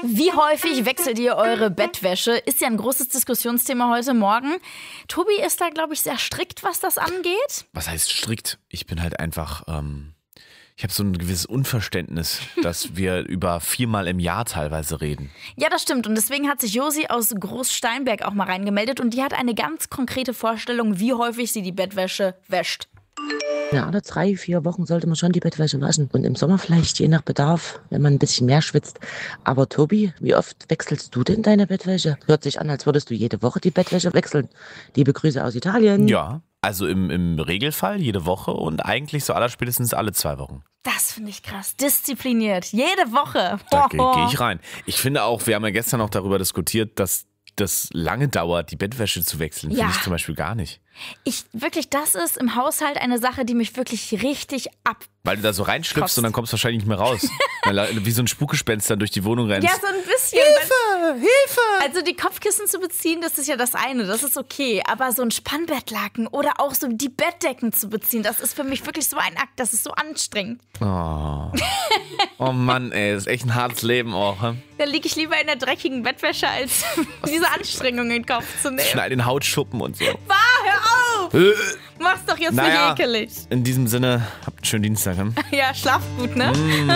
Wie häufig wechselt ihr eure Bettwäsche? Ist ja ein großes Diskussionsthema heute Morgen. Tobi ist da, glaube ich, sehr strikt, was das angeht. Was heißt strikt? Ich bin halt einfach, ich habe so ein gewisses Unverständnis, dass wir über 4-mal im Jahr teilweise reden. Ja, das stimmt. Und deswegen hat sich Josi aus Großsteinberg auch mal reingemeldet. Und die hat eine ganz konkrete Vorstellung, wie häufig sie die Bettwäsche wäscht. Ja, alle 3-4 Wochen sollte man schon die Bettwäsche waschen. Und im Sommer vielleicht je nach Bedarf, wenn man ein bisschen mehr schwitzt. Aber Tobi, wie oft wechselst du denn deine Bettwäsche? Hört sich an, als würdest du jede Woche die Bettwäsche wechseln. Liebe Grüße aus Italien. Ja, also im Regelfall jede Woche und eigentlich so allerspätestens alle 2 Wochen. Das finde ich krass. Diszipliniert. Jede Woche. Da gehe ich rein. Ich finde auch, wir haben ja gestern noch darüber diskutiert, dass das lange dauert, die Bettwäsche zu wechseln. Finde ich zum Beispiel gar nicht. Das ist im Haushalt eine Sache, die mich wirklich richtig Weil du da so reinschlüpfst und dann kommst du wahrscheinlich nicht mehr raus. Wie so ein Spukgespenst dann durch die Wohnung rennst. Ja, so ein bisschen. Hilfe! Also die Kopfkissen zu beziehen, das ist ja das eine, das ist okay. Aber so ein Spannbettlaken oder auch so die Bettdecken zu beziehen, das ist für mich wirklich so ein Akt, das ist so anstrengend. Oh Mann, ey, das ist echt ein hartes Leben auch. He? Da liege ich lieber in der dreckigen Bettwäsche, als diese Anstrengung in den Kopf zu nehmen. Schneid den Hautschuppen und so. Hör auf! Mach's doch jetzt nicht ekelig. In diesem Sinne, habt einen schönen Dienstag. Ja, schlaft gut, ne?